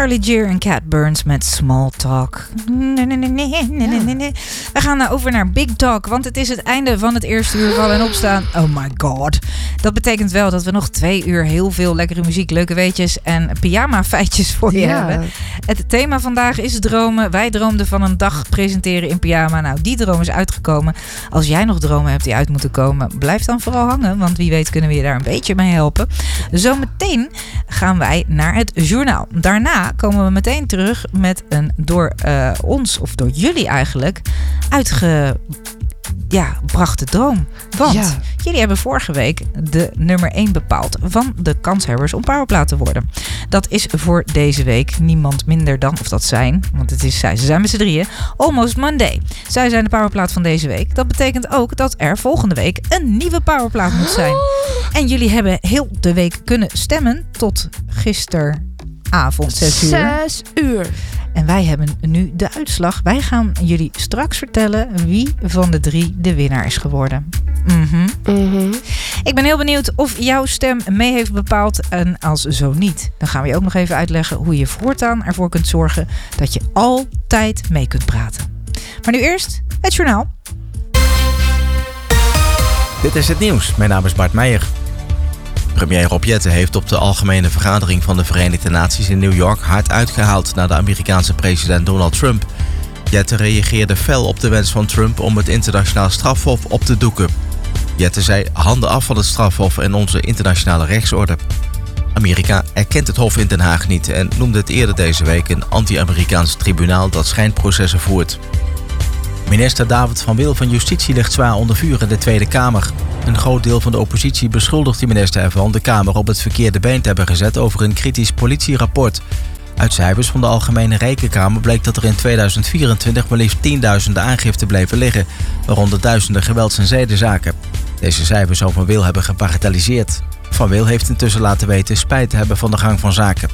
Charlie Geer en Cat Burns met Small Talk. We gaan over naar Big Talk, want het is het einde van het eerste uur Vallen en Opstaan. Oh my god. Dat betekent wel dat we nog 2 uur heel veel lekkere muziek, leuke weetjes en pyjama feitjes voor je hebben. Het thema vandaag is dromen. Wij droomden van een dag presenteren in pyjama. Nou, die droom is uitgekomen. Als jij nog dromen hebt die uit moeten komen, blijf dan vooral hangen, want wie weet kunnen we je daar een beetje mee helpen. Zometeen gaan wij naar het journaal. Daarna komen we meteen terug met een door ons, of door jullie eigenlijk, uitgebrachte droom. Want jullie hebben vorige week de nummer 1 bepaald van de kanshebbers om Powerplaat te worden. Dat is voor deze week niemand minder dan, of dat zijn, want het is zij. Ze zijn met z'n drieën. Almost Monday. Zij zijn de Powerplaat van deze week. Dat betekent ook dat er volgende week een nieuwe Powerplaat moet zijn. En jullie hebben heel de week kunnen stemmen tot gisteravond 6 uur. 6 uur. En wij hebben nu de uitslag. Wij gaan jullie straks vertellen wie van de 3 de winnaar is geworden. Ik ben heel benieuwd of jouw stem mee heeft bepaald. En als zo niet, dan gaan we je ook nog even uitleggen hoe je voortaan ervoor kunt zorgen dat je altijd mee kunt praten. Maar nu eerst het journaal. Dit is het nieuws. Mijn naam is Bart Meijer. Premier Rob Jetten heeft op de algemene vergadering van de Verenigde Naties in New York hard uitgehaald naar de Amerikaanse president Donald Trump. Jetten reageerde fel op de wens van Trump om het internationaal strafhof op te doeken. Jetten zei: handen af van het strafhof en onze internationale rechtsorde. Amerika erkent het hof in Den Haag niet en noemde het eerder deze week een anti-Amerikaans tribunaal dat schijnprocessen voert. Minister David van Wil van Justitie ligt zwaar onder vuur in de Tweede Kamer. Een groot deel van de oppositie beschuldigt de minister ervan de Kamer op het verkeerde been te hebben gezet over een kritisch politierapport. Uit cijfers van de Algemene Rekenkamer bleek dat er in 2024 maar liefst 10.000 aangiften bleven liggen, waaronder duizenden gewelds- en zedenzaken. Deze cijfers zou Van Wil hebben gebagatelliseerd. Van Wil heeft intussen laten weten spijt te hebben van de gang van zaken.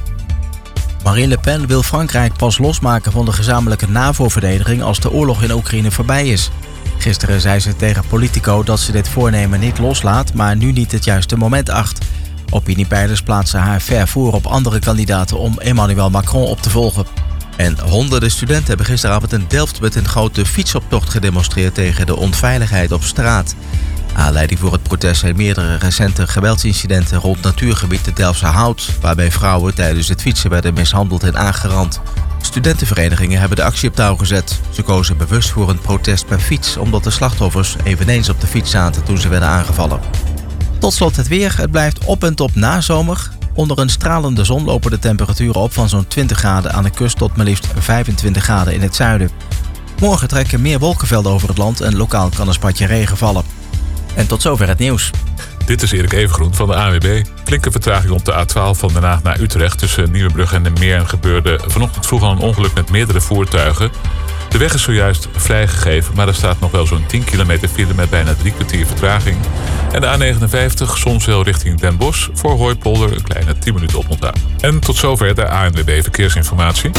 Marine Le Pen wil Frankrijk pas losmaken van de gezamenlijke NAVO-verdediging als de oorlog in Oekraïne voorbij is. Gisteren zei ze tegen Politico dat ze dit voornemen niet loslaat, maar nu niet het juiste moment acht. Opiniepeilers plaatsen haar ver voor op andere kandidaten om Emmanuel Macron op te volgen. En honderden studenten hebben gisteravond in Delft met een grote fietsoptocht gedemonstreerd tegen de onveiligheid op straat. Aanleiding voor het protest zijn meerdere recente geweldsincidenten rond natuurgebied de Delftse Hout, waarbij vrouwen tijdens het fietsen werden mishandeld en aangerand. Studentenverenigingen hebben de actie op touw gezet. Ze kozen bewust voor een protest per fiets, omdat de slachtoffers eveneens op de fiets zaten toen ze werden aangevallen. Tot slot het weer. Het blijft op en top nazomer. Onder een stralende zon lopen de temperaturen op van zo'n 20 graden aan de kust tot maar liefst 25 graden in het zuiden. Morgen trekken meer wolkenvelden over het land en lokaal kan een spatje regen vallen. En tot zover het nieuws. Dit is Erik Evengroen van de ANWB. Flinke vertraging op de A12 van Den Haag naar Utrecht. Tussen Nieuwebrug en de Meern gebeurde vanochtend vroeg al een ongeluk met meerdere voertuigen. De weg is zojuist vrijgegeven, maar er staat nog wel zo'n 10 kilometer file met bijna 3 kwartier vertraging. En de A59 Zonzeel richting Den Bosch voor Hooipolder een kleine 10 minuten oponthoud. En tot zover de ANWB Verkeersinformatie.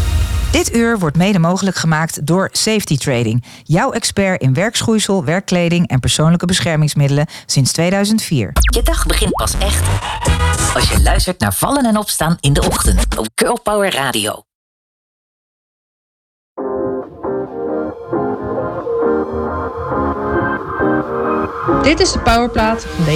Dit uur wordt mede mogelijk gemaakt door Safety Trading. Jouw expert in werkschoeisel, werkkleding en persoonlijke beschermingsmiddelen sinds 2004. Je dag begint pas echt als je luistert naar Vallen en Opstaan in de ochtend op Girl Power Radio. Dit is de Powerplaat van deze